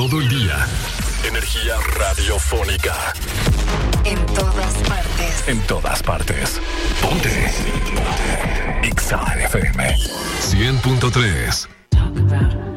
todo el día. Energía radiofónica. En todas partes. En todas partes. Ponte. Ponte. Exa FM 100.3.